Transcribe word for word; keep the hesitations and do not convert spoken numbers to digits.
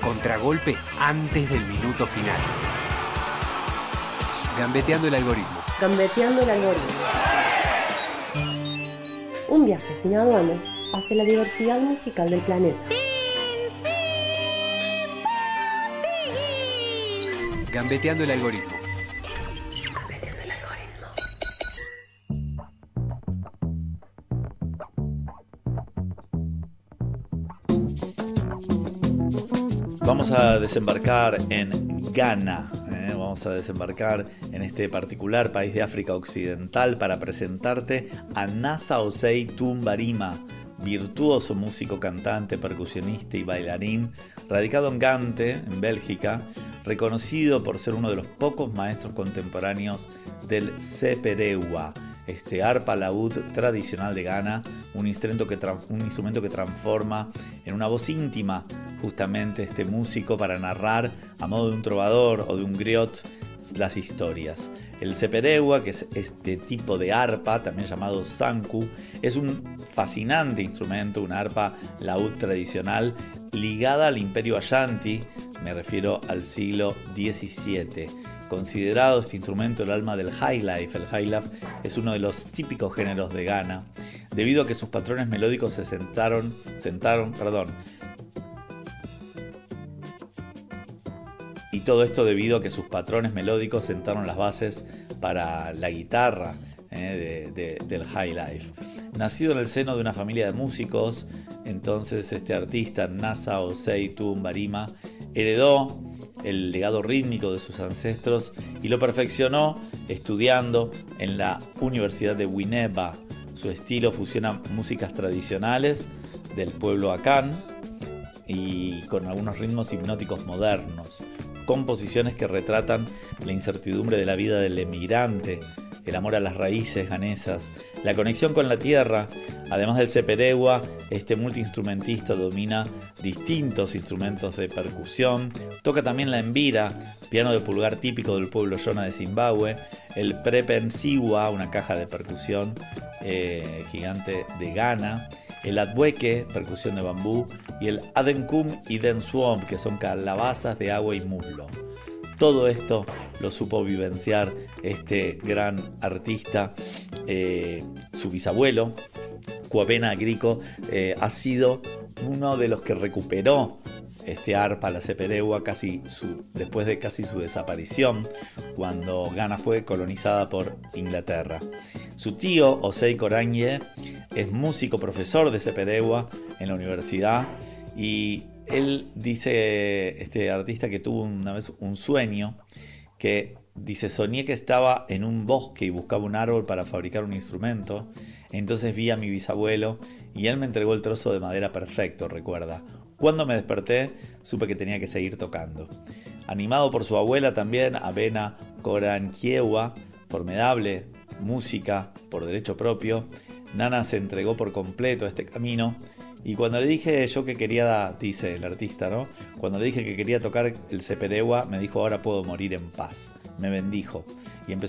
Contragolpe antes del minuto final. Gambeteando el algoritmo. Gambeteando el algoritmo. Un viaje sin aduanas hacia la diversidad musical del planeta. Gambeteando el algoritmo. Gambeteando el algoritmo. Vamos a desembarcar en Ghana, ¿eh? Vamos a desembarcar en este particular país de África Occidental para presentarte a Nasa Osei Tumbarima, virtuoso músico, cantante, percusionista y bailarín, radicado en Gante, en Bélgica, reconocido por ser uno de los pocos maestros contemporáneos del seperewa, este arpa laúd tradicional de Ghana, un instrumento que, tra- un instrumento que transforma en una voz íntima justamente este músico para narrar a modo de un trovador o de un griot las historias. El seperewa, que es este tipo de arpa, también llamado sanku, es un fascinante instrumento, una arpa laúd tradicional ligada al imperio Ashanti, me refiero al siglo diecisiete. Considerado este instrumento el alma del highlife, el highlife es uno de los típicos géneros de Ghana, debido a que sus patrones melódicos se sentaron, sentaron, perdón, y todo esto debido a que sus patrones melódicos sentaron las bases para la guitarra eh, de, de, del highlife. Nacido en el seno de una familia de músicos, entonces este artista Nasa Osei Tumbarima heredó el legado rítmico de sus ancestros y lo perfeccionó estudiando en la Universidad de Winneba. Su estilo fusiona músicas tradicionales del pueblo Akan y con algunos ritmos hipnóticos modernos, composiciones que retratan la incertidumbre de la vida del emigrante, el amor a las raíces ganesas, la conexión con la tierra. Además del seperewa, este multiinstrumentista domina distintos instrumentos de percusión, toca también la embira, piano de pulgar típico del pueblo Shona de Zimbabue, el prepensiwa, una caja de percusión eh, gigante de Ghana, el adweke, percusión de bambú, y el adenkum y denswomp, que son calabazas de agua y muslo. Todo esto lo supo vivenciar este gran artista. Eh, su bisabuelo, Kwabena Agricko, eh, ha sido uno de los que recuperó este arpa, la seperewa, casi su, después de casi su desaparición, cuando Ghana fue colonizada por Inglaterra. Su tío, Osei Koranye, es músico profesor de seperewa en la universidad y él dice, este artista, que tuvo una vez un sueño que dice: soñé que estaba en un bosque y buscaba un árbol para fabricar un instrumento. Entonces vi a mi bisabuelo y él me entregó el trozo de madera perfecto, recuerda. Cuando me desperté, supe que tenía que seguir tocando. Animado por su abuela también, Abena Korankiewa, formidable música por derecho propio, Nana se entregó por completo a este camino. Y cuando le dije yo que quería, dice el artista, ¿no? Cuando le dije que quería tocar el seperewa, me dijo: ahora puedo morir en paz. Me bendijo y empezó